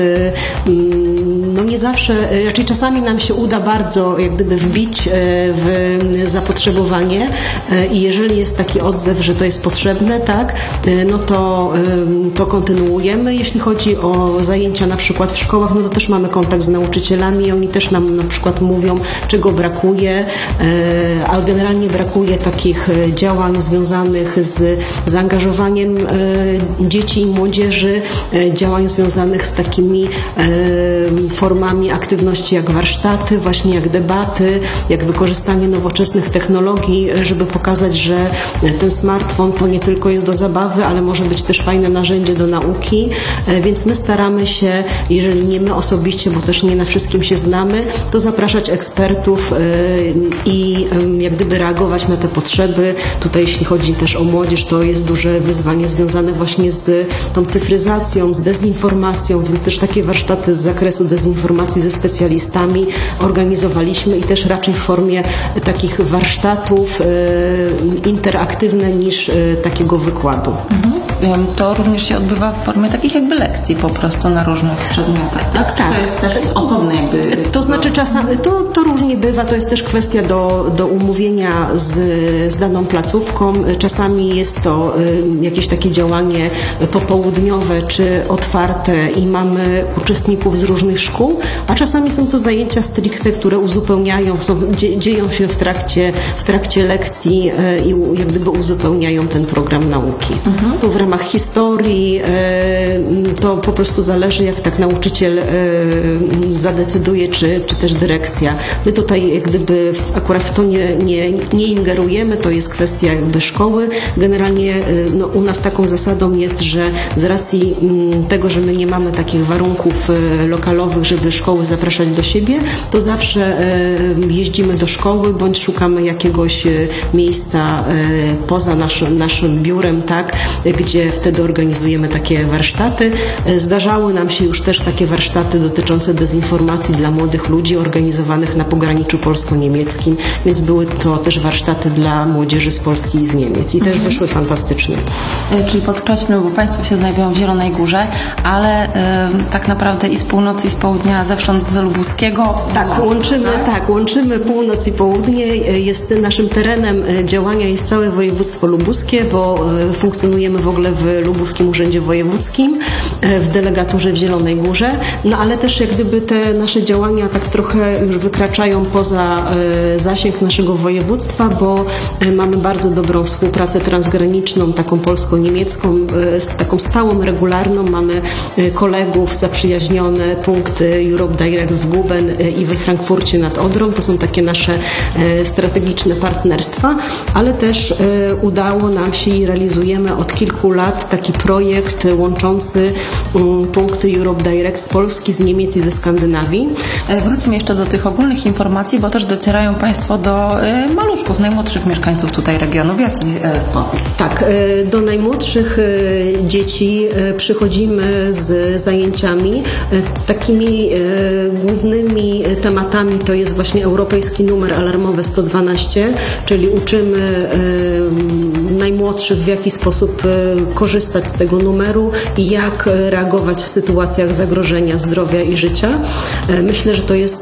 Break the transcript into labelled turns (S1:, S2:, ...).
S1: no nie zawsze, raczej czasami nam się uda bardzo jak gdyby wbić w zapotrzebowanie i jeżeli jest taki odzew, że to jest potrzebne, tak, no to kontynuujemy. Jeśli chodzi o zajęcia na przykład w szkołach, no to też mamy kontakt z nauczycielami i oni też nam na przykład mówią, czego brakuje, a generalnie brakuje takich działań związanych z zaangażowaniem dzieci i młodzieży, działań związanych z takimi formami aktywności jak warsztaty, właśnie jak debaty, jak wykorzystanie nowoczesnych technologii, żeby pokazać, że ten smartfon to nie tylko jest do zabawy, ale może być też fajne narzędzie do nauki, więc my staramy się, jeżeli nie my osobiście, bo też nie na wszystkim się znamy, to zapraszać ekspertów i jak gdyby reagować na te potrzeby. Tutaj jeśli chodzi też o młodzież, to jest duże wyzwanie związane właśnie z tą cyfryzacją, z dezinformacją, więc też takie warsztaty z zakresu dezinformacji ze specjalistami organizowaliśmy i też raczej w formie takich warsztatów interaktywne niż takiego wykładu.
S2: To również się odbywa w formie takich jakby lekcji po prostu na różnych przedmiotach, tak?
S1: Tak.
S2: To jest też osobne jakby...
S1: To znaczy czasami, to różnie bywa, to jest też kwestia do umówienia z daną placówką. Czasami jest to jakieś takie działanie popołudniowe czy otwarte i mamy uczestników z różnych szkół, a czasami są to zajęcia stricte, które uzupełniają, dzieją się w trakcie lekcji i jak gdyby uzupełniają ten program nauki. Tu w ramach historii to po prostu zależy, jak tak nauczyciel zadecyduje, czy też dyrekcja. My tutaj jak gdyby akurat w to nie ingerujemy, to jest kwestia jakby szkoły. Generalnie no, u nas taką zasadą jest, że z racji tego, że my nie mamy takich warunków lokalowych, żeby szkoły zapraszać do siebie, to zawsze jeździmy do szkoły, bądź szukamy jakiegoś miejsca poza naszym biurem, tak, gdzie wtedy organizujemy takie warsztaty. Zdarzały nam się już też takie warsztaty dotyczące dezinformacji dla młodych ludzi organizowanych na pograniczu polsko-niemieckim, więc były to też warsztaty dla młodzieży z Polski i z Niemiec i też wyszły fantastycznie.
S2: Czyli podkreślmy, bo Państwo się znajdują w Zielonej Górze, ale tak naprawdę i z północy, i z południa, zewsząd z Lubuskiego.
S1: Łączymy północ i południe. Naszym terenem działania jest całe województwo lubuskie, bo funkcjonujemy w ogóle w Lubuskim Urzędzie Wojewódzkim, w delegaturze w Zielonej Górze, no ale też jak gdyby te nasze działania tak trochę już wykraczają poza zasięg naszego województwa, bo mamy bardzo dobrą współpracę transgraniczną, taką polsko-niemiecką, taką stałą, regularną. Mamy kolegów, zaprzyjaźnione punkty Europe Direct w Guben i we Frankfurcie nad Odrą. To są takie nasze strategiczne partnerstwa, ale też udało nam się i realizujemy od kilku lat taki projekt łączący punkty Europe Direct z Polski, z Niemiec i ze Skandynawii.
S2: Wróćmy jeszcze do tych ogólnych informacji, bo też docierają Państwo do maluszków, najmłodszych mieszkańców tutaj regionu. W jaki sposób?
S1: Tak, do najmłodszych dzieci przychodzimy z zajęciami. Takimi głównymi tematami to jest właśnie europejski numer alarmowy 112, czyli uczymy najmłodszych, w jaki sposób korzystać z tego numeru i jak reagować w sytuacjach zagrożenia zdrowia i życia. Myślę, że to jest